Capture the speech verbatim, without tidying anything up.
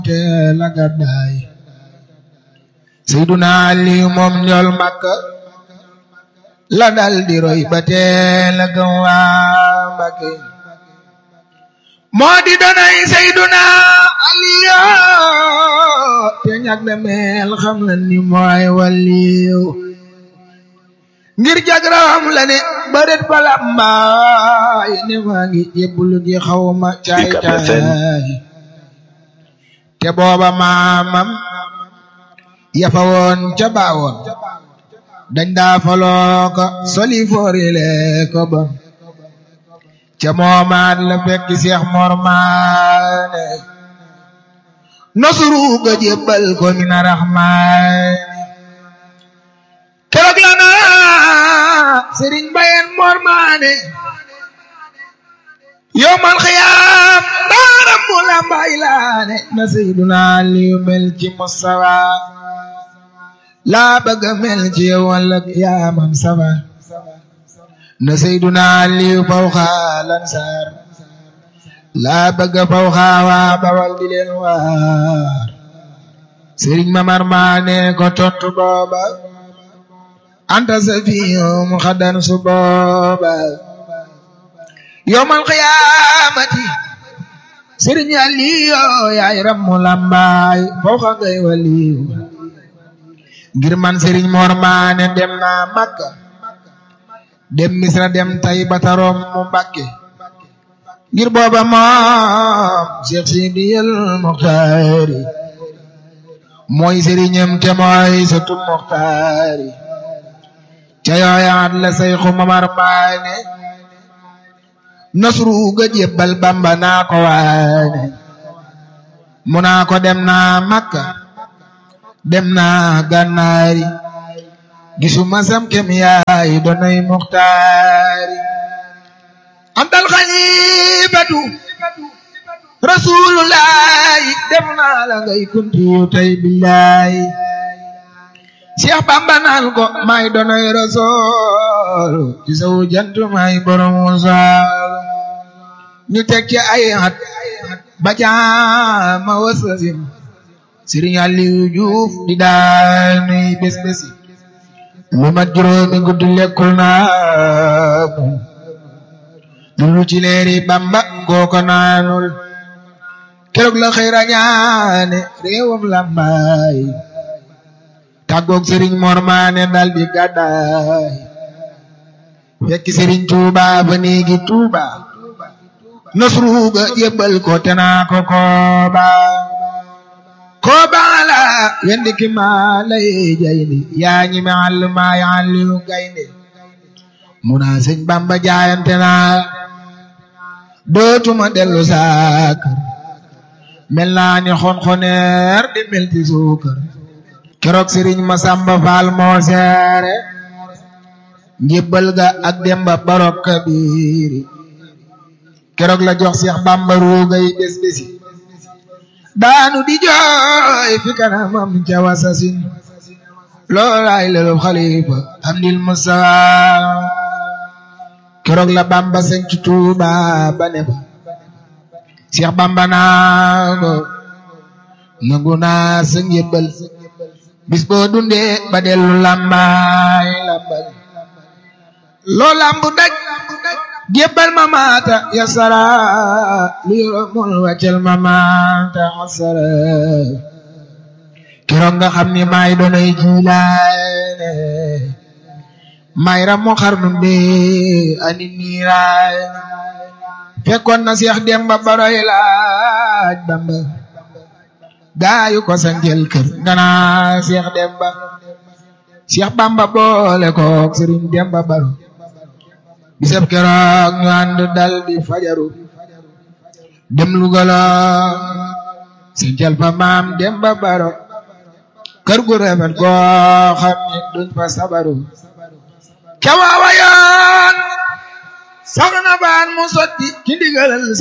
te la gàddaay Seyduna Ali moom ñool Makka la dal di roy ba te la gëm waa Mbakke moo di donay Seyduna Ali te ñag na mel xam la ni mooy waliw ngir jagram la ne bëret bala mbaay ne maa ngi jébbulu ji xawma caay caay te booba maamam yafa woon ca baawoon dañ daa faloo ko soli foorile ko bon ca moomaat la fekk Seex Mor Maane nosuru ga jébbal ko mina raxmaani keroog la na Sëriñ Mbayeen Mor Maane yowmal xiyaam daaram mu lambay laane na Seyduna Aliyu mel ci Mustafa laa bëgg mel ci walla yaamam safa na Seyduna Aliyu fawxa lansaar laa bëgg fawxa waa Bawal di leen waar Sëriñ Mamar Maane ko tontu booba anta safiyum xadan su booba yowmal qiyaamati Sëriñ Aliyu yaay rammu lambaay fawxa ngay waliw ngir man Sëriñ Mor Maane dem naa Makka dem Misra dem Tayba tarom mu Mbakke ngir booba moom Cheikh Sidiyal Muxtaari mooy sëriñam te mooy sëtu Muxtaari ca yooyaat la Seyxu Mamar Maane nasru ga jébbal Bamba naa ko waane mu naa ko dem naa Makka dem naa Gànnaari gisuma sam kem yaay donay Muxtaari antal xalifatu rasulullahi dem naa la ngay kuntiyu tay billahi Cheikh Bamba naan ko may donay rasul ci saw jant may borom wasal ñu teg ci ay at ba jaama wasasim Sëriñ Aliyu Juuf di daanuy bés bési lu mat juróomi guddi lekkul naa lu ci leeri Bamba kooko naanul keroog la xëy rañaane réewam Lambaay tàggoog Sëriñ Mor Maane dal di gàddaay fekk Sëriñ Tuuba ba néegi Tuuba nasru ga jébbal ko te naa ko kooba kooba la wendi ki maa lay jayni yaa ñi me àll maa ya àllilu gaynde mu naa Sëñ Bamba jaayante naa dootuma dellu saakar mel naa ni xonxoneer di mel ti suukar keroog Sëriñ Masamba Faal moo seere njébbal ga ak Demba Barok Kabiri keroog la jox Seex Bamba ruugay bés bési daanu di jooy fi kanamam ca wasasin loolaay lelu xalifa Amdil Mustafa keroog la Bamba sañ ci Tuuba ba ne fa Seex Bamba naa ko nangu naa sa njébbal bis boo dundee ba dellu Lambaay lambal loo lambu daj jébbal ma maata yasara lu yoromul wàccel ma maata asara keroog nga xam ni maay doonay Jilaane maay ramu xarnum bi ani niiraay fekkoon na Seex Demba Baroy laaj Bamba gaayu ko sanjel kër nga naa Seex Demba Seex Bamba boole kook Sëriñ Demba Baro bisab keroog ñu ànd dal di fajaru dem Lugala sanjel fa maam Demba Baro kër gu rafet goo xam ni duñ fa sabaru ca waawa yoon soxna baan mu sotti ci ndigalal